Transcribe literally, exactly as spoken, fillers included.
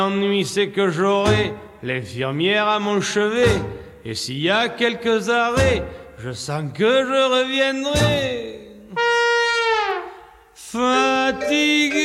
L'ennui, c'est que j'aurai l'infirmière à mon chevet. Et s'il y a quelques arrêts, je sens que je reviendrai. Fatigué.